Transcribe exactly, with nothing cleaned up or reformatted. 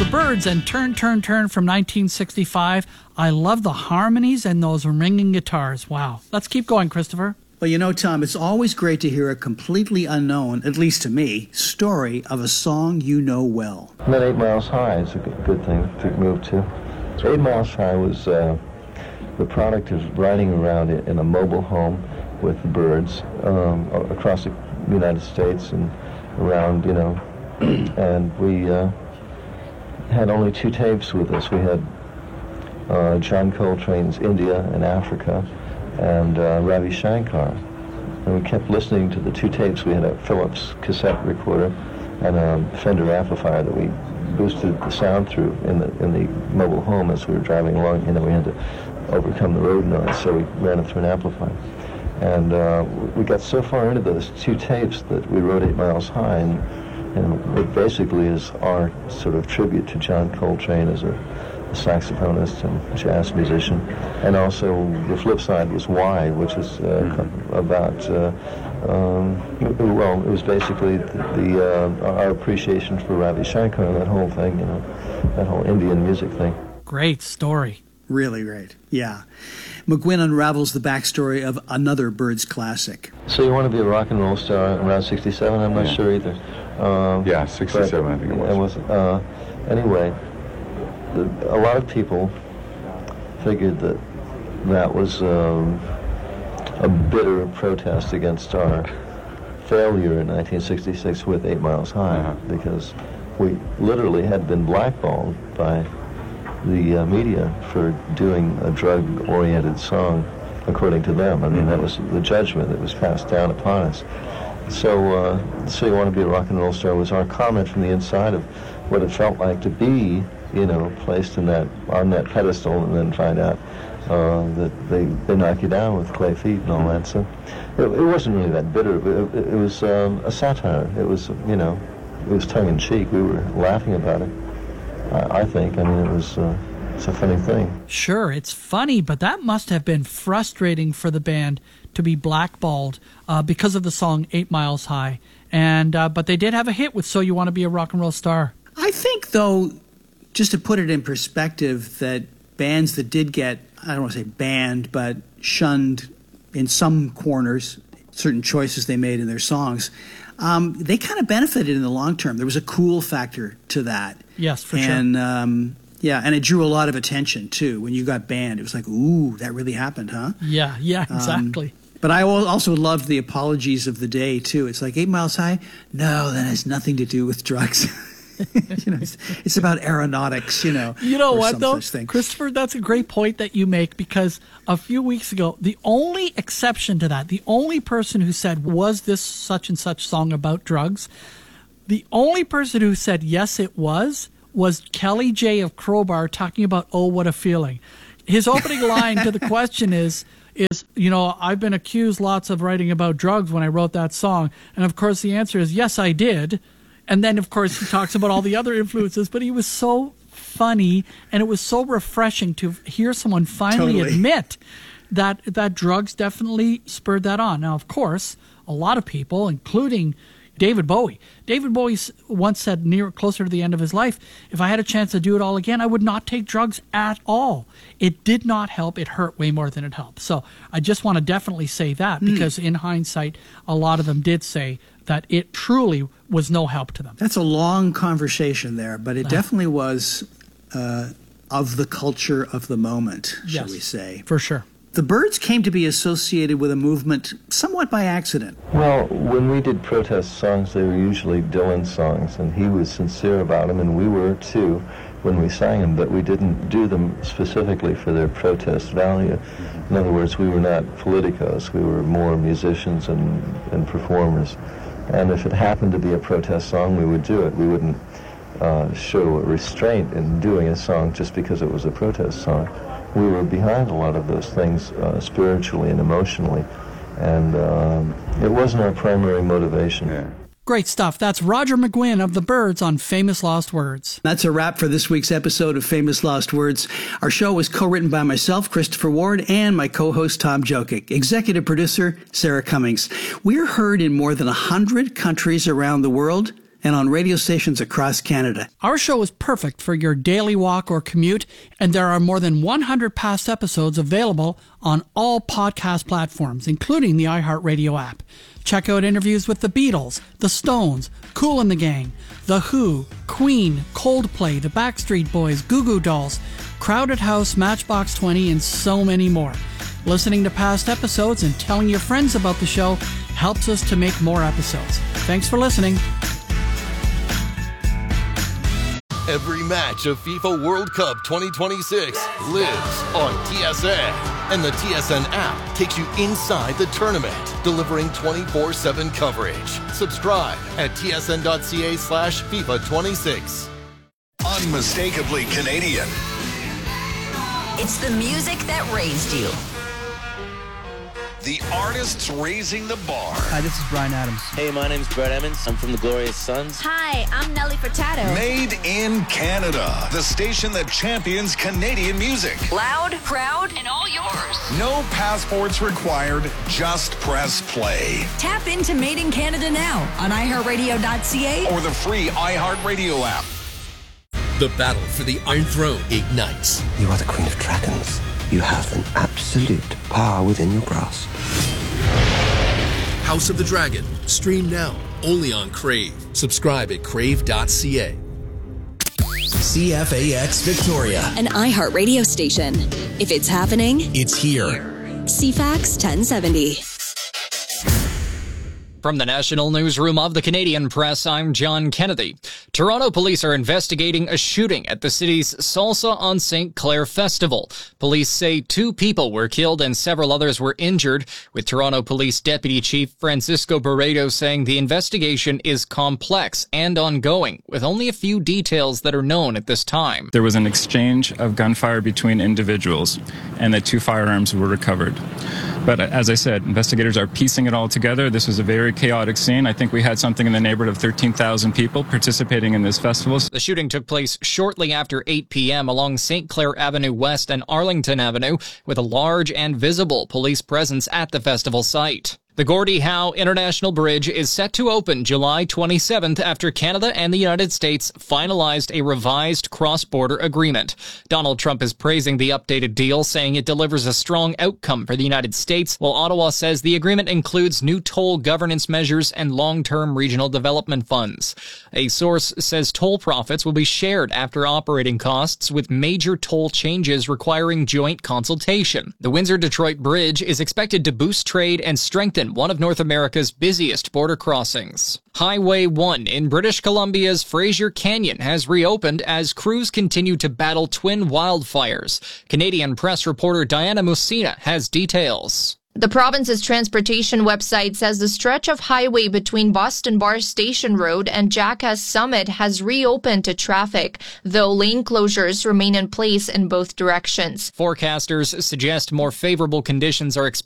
Byrds and Turn, Turn, Turn from nineteen sixty-five. I love the harmonies and those ringing guitars. Wow. Let's keep going, Christopher. Well, you know, Tom, it's always great to hear a completely unknown, at least to me, story of a song you know well. And then Eight Miles High is a good, good thing to move to. So Eight Miles High was uh, the product of riding around in a mobile home with the Byrds um, across the United States and around, you know, and we uh, had only two tapes with us. We had uh, John Coltrane's India and Africa and uh, Ravi Shankar. And we kept listening to the two tapes. We had a Philips cassette recorder and a Fender amplifier that we boosted the sound through in the in the mobile home as we were driving along. You know, we had to overcome the road noise, so we ran it through an amplifier. And uh, we got so far into those two tapes that we wrote Eight Miles High, and, and it basically is our sort of tribute to John Coltrane as a, a saxophonist and jazz musician. And also the flip side was Why, which is uh, mm-hmm. about, uh, um, well, it was basically the, the uh, our appreciation for Ravi Shankar and that whole thing, you know, that whole Indian music thing. Great story. Really great, yeah. McGuinn unravels the backstory of another Byrds classic. So you want to be a rock and roll star around sixty-seven? I'm not yeah. sure either. Um, yeah, sixty-seven, but, I think it was. It was uh, anyway, the, a lot of people figured that that was um, a bitter protest against our failure in nineteen sixty-six with Eight Miles High, uh-huh. because we literally had been blackballed by the uh, media for doing a drug-oriented song, according to them. I mean, mm-hmm. that was the judgment that was passed down upon us. So, uh, so you want to be a rock and roll star was our comment from the inside of what it felt like to be, you know, placed in that on that pedestal, and then find out uh, that they they knock you down with clay feet and all that. So, it, it wasn't really that bitter. It, it, it was um, a satire. It was, you know, it was tongue in cheek. We were laughing about it. I think. I mean, it was uh, it's a funny thing. Sure, it's funny, but that must have been frustrating for the band to be blackballed uh, because of the song Eight Miles High. And uh, but they did have a hit with So You Want to Be a Rock and Roll Star. I think, though, just to put it in perspective, that bands that did get, I don't want to say banned, but shunned in some corners, certain choices they made in their songs, um, they kind of benefited in the long term. There was a cool factor to that. Yes, for and, sure. And, um, yeah, and it drew a lot of attention, too. When you got banned, it was like, ooh, that really happened, huh? Yeah, yeah, exactly. Um, but I also loved the apologies of the day, too. It's like, Eight Miles High? No, that has nothing to do with drugs. you know, it's, it's about aeronautics, you know. You know what, though, Christopher, that's a great point that you make, because a few weeks ago, the only exception to that, the only person who said, was this such and such song about drugs? The only person who said, yes, it was, was Kelly J of Crowbar talking about Oh, What a Feeling. His opening line to the question is, is, you know, I've been accused lots of writing about drugs when I wrote that song. And, of course, the answer is, yes, I did. And then, of course, he talks about all the other influences. But he was so funny, and it was so refreshing to hear someone finally totally. admit that that drugs definitely spurred that on. Now, of course, a lot of people, including David Bowie. David Bowie once said, near closer to the end of his life, if I had a chance to do it all again, I would not take drugs at all. It did not help. It hurt way more than it helped. So I just want to definitely say that, because mm. in hindsight, a lot of them did say that it truly was no help to them. That's a long conversation there, but it uh, definitely was uh, of the culture of the moment, shall yes, we say. For sure. The Byrds came to be associated with a movement somewhat by accident. Well, when we did protest songs, they were usually Dylan songs, and he was sincere about them, and we were too when we sang them, but we didn't do them specifically for their protest value. In other words, we were not politicos. We were more musicians and, and performers. And if it happened to be a protest song, we would do it. We wouldn't uh, show a restraint in doing a song just because it was a protest song. We were behind a lot of those things uh, spiritually and emotionally, and um, it wasn't our primary motivation. Yeah. Great stuff. That's Roger McGuinn of the Byrds on Famous Lost Words. That's a wrap for this week's episode of Famous Lost Words. Our show was co-written by myself, Christopher Ward, and my co-host, Tom Jokic. Executive producer, Sarah Cummings. We're heard in more than one hundred countries around the world, and on radio stations across Canada. Our show is perfect for your daily walk or commute, and there are more than one hundred past episodes available on all podcast platforms, including the iHeartRadio app. Check out interviews with the Beatles, the Stones, Kool and the Gang, The Who, Queen, Coldplay, the Backstreet Boys, Goo Goo Dolls, Crowded House, Matchbox twenty, and so many more. Listening to past episodes and telling your friends about the show helps us to make more episodes. Thanks for listening. Every match of FIFA World Cup twenty twenty-six lives on T S N. And the T S N app takes you inside the tournament, delivering twenty-four seven coverage. Subscribe at tsn.ca slash FIFA 26. Unmistakably Canadian. It's the music that raised you. The artists raising the bar. Hi, this is Bryan Adams. Hey, my name's Brett Emmons. I'm from the Glorious Sons. Hi, I'm Nelly Furtado. Made in Canada. The station that champions Canadian music. Loud, proud, and all yours. No passports required. Just press play. Tap into Made in Canada now on i heart radio dot c a or the free iHeartRadio app. The battle for the Iron Throne ignites. You are the Queen of Dragons. You have an absolute power within your grasp. House of the Dragon. Stream now. Only on Crave. Subscribe at crave dot c a. C F A X Victoria. An iHeart radio station. If it's happening, it's here. C FAX ten seventy. From the National Newsroom of the Canadian Press, I'm John Kennedy. Toronto police are investigating a shooting at the city's Salsa on Saint Clair Festival. Police say two people were killed and several others were injured, with Toronto Police Deputy Chief Francisco Barreto saying the investigation is complex and ongoing, with only a few details that are known at this time. There was an exchange of gunfire between individuals, and the two firearms were recovered. But as I said, investigators are piecing it all together. This was a very chaotic scene. I think we had something in the neighborhood of thirteen thousand people participating in this festival. The shooting took place shortly after eight p.m. along Saint Clair Avenue West and Arlington Avenue, with a large and visible police presence at the festival site. The Gordie Howe International Bridge is set to open July twenty-seventh after Canada and the United States finalized a revised cross-border agreement. Donald Trump is praising the updated deal, saying it delivers a strong outcome for the United States, while Ottawa says the agreement includes new toll governance measures and long-term regional development funds. A source says toll profits will be shared after operating costs, with major toll changes requiring joint consultation. The Windsor-Detroit Bridge is expected to boost trade and strengthen one of North America's busiest border crossings. Highway one in British Columbia's Fraser Canyon has reopened as crews continue to battle twin wildfires. Canadian Press reporter Diana Musina has details. The province's transportation website says the stretch of highway between Boston Bar Station Road and Jackass Summit has reopened to traffic, though lane closures remain in place in both directions. Forecasters suggest more favorable conditions are expected